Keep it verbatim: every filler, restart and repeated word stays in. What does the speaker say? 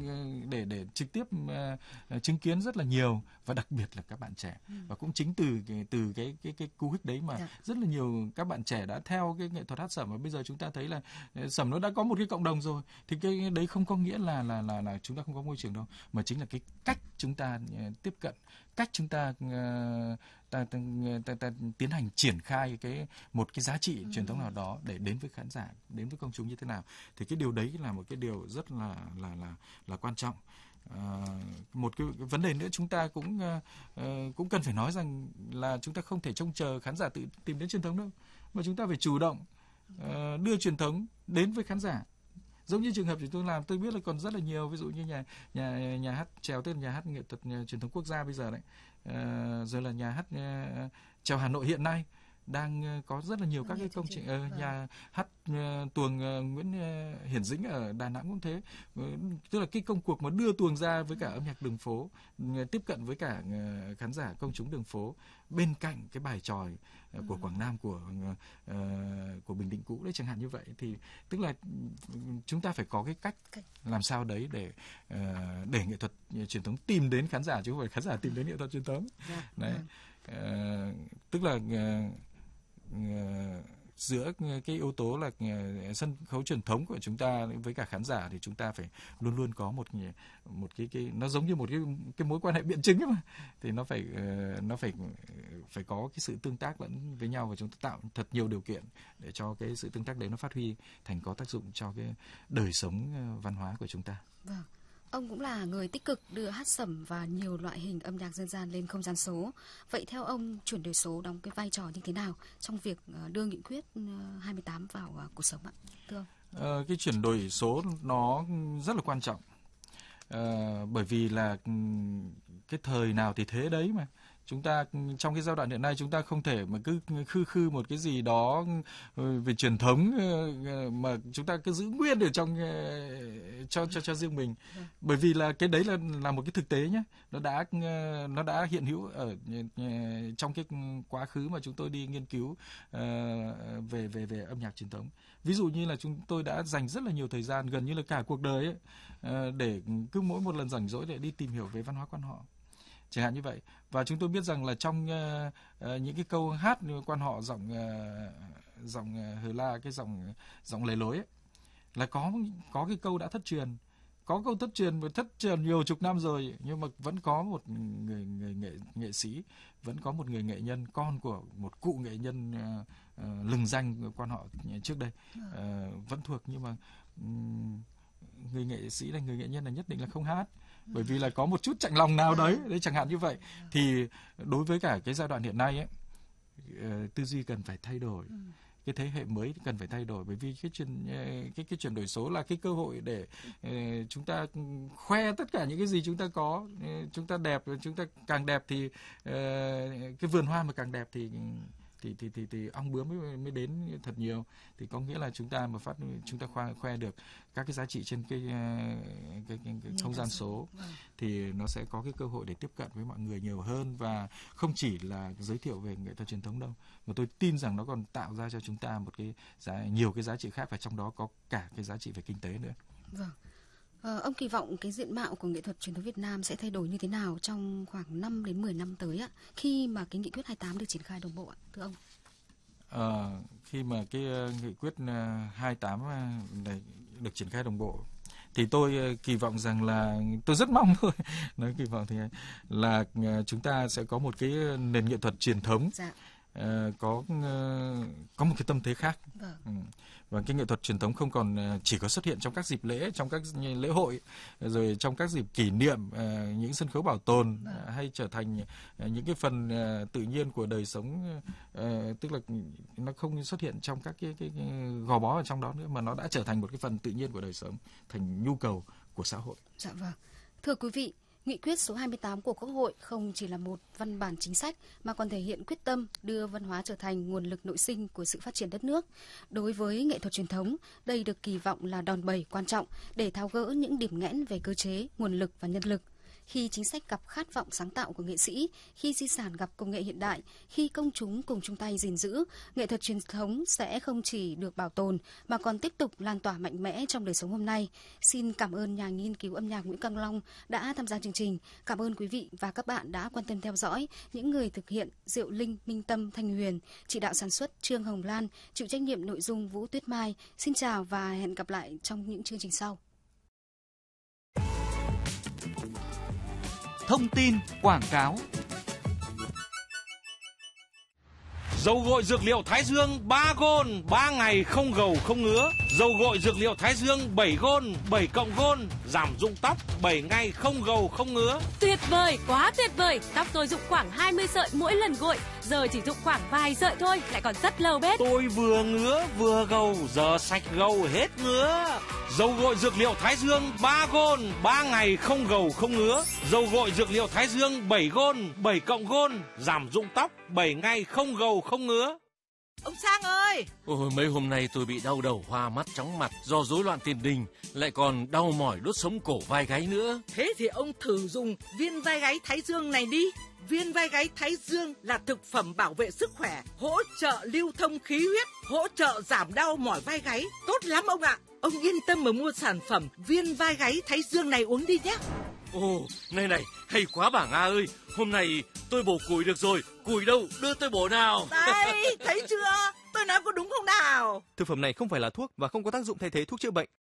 để để trực tiếp uh, chứng kiến rất là nhiều, và đặc biệt là các bạn trẻ. Ừ. Và cũng chính từ từ cái cái cái cú hích đấy mà dạ. rất là nhiều các bạn trẻ đã theo cái nghệ thuật hát sẩm, và bây giờ chúng ta thấy là sẩm nó đã có một cái cộng đồng rồi. Thì cái đấy không có nghĩa là là là là chúng ta không có môi trường đâu, mà chính là cái cách chúng ta uh, tiếp cận, cách chúng ta, uh, ta, ta, ta, ta tiến hành triển khai cái một cái giá trị ừ. truyền thống nào đó để đến với khán giả, đến với công chúng như thế nào. Thì cái điều đấy là một cái điều rất là là là là quan trọng. À, một cái, cái vấn đề nữa chúng ta cũng uh, cũng cần phải nói rằng là chúng ta không thể trông chờ khán giả tự tìm đến truyền thống đâu, mà chúng ta phải chủ động uh, đưa truyền thống đến với khán giả. Giống như trường hợp chúng tôi làm, tôi biết là còn rất là nhiều, ví dụ như nhà nhà nhà hát chèo, tức là nhà hát nghệ thuật nhà, truyền thống quốc gia bây giờ đấy, uh, rồi là nhà hát uh, chèo Hà Nội hiện nay đang có rất là nhiều các cái công trình, uh, nhà hát uh, tuồng uh, Nguyễn uh, Hiển Dĩnh ở Đà Nẵng cũng thế, uh, tức là cái công cuộc mà đưa tuồng ra với cả âm nhạc đường phố, uh, tiếp cận với cả uh, khán giả công chúng đường phố, bên cạnh cái bài chòi uh, của Quảng Nam, của uh, của Bình Định cũ đấy chẳng hạn như vậy. Thì tức là chúng ta phải có cái cách làm sao đấy để uh, để nghệ thuật truyền thống tìm đến khán giả, chứ không phải khán giả tìm đến nghệ thuật truyền thống. Đấy, uh, tức là uh, Uh, giữa cái yếu tố là uh, sân khấu truyền thống của chúng ta với cả khán giả, thì chúng ta phải luôn luôn có một một cái cái nó giống như một cái cái mối quan hệ biện chứng ấy mà, thì nó phải uh, nó phải phải có cái sự tương tác lẫn với nhau, và chúng ta tạo thật nhiều điều kiện để cho cái sự tương tác đấy nó phát huy thành có tác dụng cho cái đời sống uh, văn hóa của chúng ta. Vâng. Ông cũng là người tích cực đưa hát sẩm và nhiều loại hình âm nhạc dân gian lên không gian số. Vậy theo ông, chuyển đổi số đóng cái vai trò như thế nào trong việc đưa nghị quyết hai mươi tám vào cuộc sống ạ? Thưa ông. Ờ, cái chuyển đổi số nó rất là quan trọng. Ờ, bởi vì là cái thời nào thì thế đấy mà. Chúng ta trong cái giai đoạn hiện nay chúng ta không thể mà cứ khư khư một cái gì đó về truyền thống mà chúng ta cứ giữ nguyên ở trong cho cho cho riêng mình, bởi vì là cái đấy là là một cái thực tế nhé, nó đã nó đã hiện hữu ở trong cái quá khứ mà chúng tôi đi nghiên cứu uh, về về về âm nhạc truyền thống. Ví dụ như là chúng tôi đã dành rất là nhiều thời gian, gần như là cả cuộc đời ấy, uh, để cứ mỗi một lần rảnh rỗi để đi tìm hiểu về văn hóa quan họ, chẳng hạn như vậy. Và chúng tôi biết rằng là trong uh, uh, những cái câu hát quan họ giọng uh, giọng uh, Hờ La, cái giọng giọng lề lối ấy, là có có cái câu đã thất truyền, có câu thất truyền và thất truyền nhiều chục năm rồi, nhưng mà vẫn có một người người nghệ nghệ sĩ, vẫn có một người nghệ nhân, con của một cụ nghệ nhân uh, uh, lừng danh quan họ trước đây, uh, vẫn thuộc, nhưng mà um, người nghệ sĩ là người nghệ nhân là nhất định là không hát, bởi vì là có một chút chạnh lòng nào đấy đấy chẳng hạn như vậy. Thì đối với cả cái giai đoạn hiện nay ấy, tư duy cần phải thay đổi, cái thế hệ mới cần phải thay đổi, bởi vì cái chuyển cái cái chuyển đổi số là cái cơ hội để uh, chúng ta khoe tất cả những cái gì chúng ta có. Uh, chúng ta đẹp, chúng ta càng đẹp thì uh, cái vườn hoa mà càng đẹp thì thì thì thì, thì ong bướm mới, mới đến thật nhiều. Thì có nghĩa là chúng ta mà phát chúng ta khoe, khoe được các cái giá trị trên cái cái, cái, cái không gian số, thì nó sẽ có cái cơ hội để tiếp cận với mọi người nhiều hơn, và không chỉ là giới thiệu về nghệ thuật truyền thống đâu, mà tôi tin rằng nó còn tạo ra cho chúng ta một cái giá, nhiều cái giá trị khác, và trong đó có cả cái giá trị về kinh tế nữa. Vâng. Ờ, ông kỳ vọng cái diện mạo của nghệ thuật truyền thống Việt Nam sẽ thay đổi như thế nào trong khoảng năm đến mười năm tới ạ, khi mà cái nghị quyết hai mươi tám được triển khai đồng bộ ạ, thưa ông? Ờ, khi mà cái uh, nghị quyết uh, hai mươi tám uh, này được triển khai đồng bộ, thì tôi uh, kỳ vọng rằng là tôi rất mong thôi, nói kỳ vọng thì là uh, chúng ta sẽ có một cái nền nghệ thuật truyền thống. Dạ. Uh, có uh, có một cái tâm thế khác. Vâng. Ừ. Và cái nghệ thuật truyền thống không còn uh, chỉ có xuất hiện trong các dịp lễ, trong các lễ hội, rồi trong các dịp kỷ niệm, uh, những sân khấu bảo tồn, vâng. uh, hay trở thành uh, những cái phần uh, tự nhiên của đời sống, uh, tức là nó không xuất hiện trong các cái, cái, cái gò bó ở trong đó nữa, mà nó đã trở thành một cái phần tự nhiên của đời sống, thành nhu cầu của xã hội. Dạ vâng. Thưa quý vị, Nghị quyết số hai mươi tám của Quốc hội không chỉ là một văn bản chính sách mà còn thể hiện quyết tâm đưa văn hóa trở thành nguồn lực nội sinh của sự phát triển đất nước. Đối với nghệ thuật truyền thống, đây được kỳ vọng là đòn bẩy quan trọng để tháo gỡ những điểm nghẽn về cơ chế, nguồn lực và nhân lực. khi chính sách gặp khát vọng sáng tạo của nghệ sĩ, khi di sản gặp công nghệ hiện đại, khi công chúng cùng chung tay gìn giữ, nghệ thuật truyền thống sẽ không chỉ được bảo tồn mà còn tiếp tục lan tỏa mạnh mẽ trong đời sống hôm nay. Xin cảm ơn nhà nghiên cứu âm nhạc Nguyễn Quang Long đã tham gia chương trình. Cảm ơn quý vị và các bạn đã quan tâm theo dõi. Những người thực hiện: Diệu Linh, Minh Tâm, Thanh Huyền, chỉ đạo sản xuất Trương Hồng Lan, chịu trách nhiệm nội dung Vũ Tuyết Mai. Xin chào và hẹn gặp lại trong những chương trình sau. Thông tin quảng cáo. Dầu gội dược liệu Thái Dương ba gôn, ba ngày không gầu không ngứa. Dầu gội dược liệu Thái Dương bảy gôn, bảy cộng gôn, giảm rụng tóc, bảy ngày không gầu không ngứa. Tuyệt vời, quá tuyệt vời. Tóc tôi rụng khoảng hai mươi sợi mỗi lần gội, giờ chỉ rụng khoảng vài sợi thôi, lại còn rất lâu bết. Tôi vừa ngứa vừa gầu, giờ sạch gầu hết ngứa. Dầu gội dược liệu Thái Dương ba gôn, ba ngày không gầu không ngứa. Dầu gội dược liệu Thái Dương bảy gôn, bảy cộng gôn, giảm rụng tóc, bảy ngày không gầu không ngứa. Ông Sang ơi! Ôi, mấy hôm nay tôi bị đau đầu, hoa mắt, chóng mặt do rối loạn tiền đình, lại còn đau mỏi đốt sống cổ vai gáy nữa. Thế thì ông thử dùng viên vai gáy Thái Dương này đi. Viên vai gáy Thái Dương là thực phẩm bảo vệ sức khỏe, hỗ trợ lưu thông khí huyết, hỗ trợ giảm đau mỏi vai gáy. Tốt lắm ông ạ! Ông yên tâm mà mua sản phẩm viên vai gáy Thái Dương này uống đi nhé. Ồ, này này, hay quá bà Nga ơi, hôm nay tôi bổ củi được rồi, củi đâu, đưa tôi bổ nào. Đây, thấy chưa? Tôi nói có đúng không nào? Thực phẩm này không phải là thuốc và không có tác dụng thay thế thuốc chữa bệnh.